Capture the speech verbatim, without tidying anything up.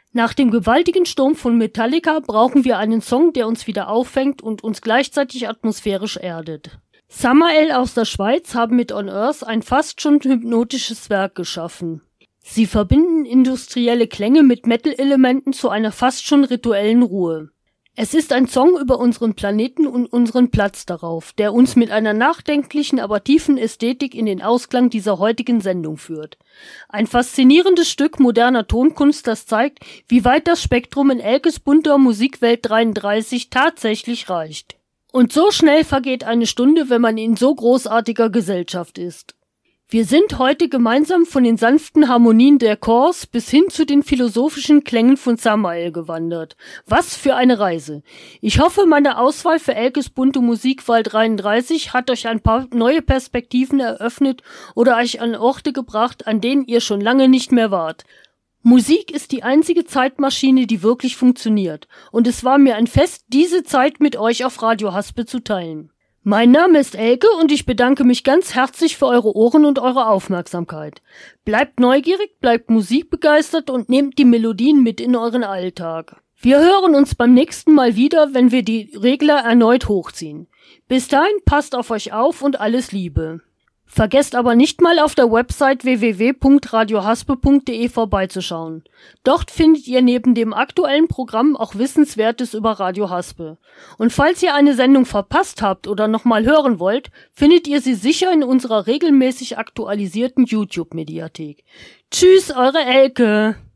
Nach dem gewaltigen Sturm von Metallica brauchen wir einen Song, der uns wieder auffängt und uns gleichzeitig atmosphärisch erdet. Samael aus der Schweiz haben mit On Earth ein fast schon hypnotisches Werk geschaffen. Sie verbinden industrielle Klänge mit Metal-Elementen zu einer fast schon rituellen Ruhe. Es ist ein Song über unseren Planeten und unseren Platz darauf, der uns mit einer nachdenklichen, aber tiefen Ästhetik in den Ausklang dieser heutigen Sendung führt. Ein faszinierendes Stück moderner Tonkunst, das zeigt, wie weit das Spektrum in Elkes bunter Musikwelt dreiunddreißig tatsächlich reicht. Und so schnell vergeht eine Stunde, wenn man in so großartiger Gesellschaft ist. Wir sind heute gemeinsam von den sanften Harmonien der Chors bis hin zu den philosophischen Klängen von Samael gewandert. Was für eine Reise! Ich hoffe, meine Auswahl für Elkes bunte Musikwahl dreiunddreißig hat euch ein paar neue Perspektiven eröffnet oder euch an Orte gebracht, an denen ihr schon lange nicht mehr wart. Musik ist die einzige Zeitmaschine, die wirklich funktioniert. Und es war mir ein Fest, diese Zeit mit euch auf Radio Haspe zu teilen. Mein Name ist Elke und ich bedanke mich ganz herzlich für eure Ohren und eure Aufmerksamkeit. Bleibt neugierig, bleibt musikbegeistert und nehmt die Melodien mit in euren Alltag. Wir hören uns beim nächsten Mal wieder, wenn wir die Regler erneut hochziehen. Bis dahin passt auf euch auf und alles Liebe. Vergesst aber nicht mal auf der Website w w w punkt radio haspe punkt d e vorbeizuschauen. Dort findet ihr neben dem aktuellen Programm auch Wissenswertes über Radio Haspe. Und falls ihr eine Sendung verpasst habt oder nochmal hören wollt, findet ihr sie sicher in unserer regelmäßig aktualisierten YouTube-Mediathek. Tschüss, eure Elke!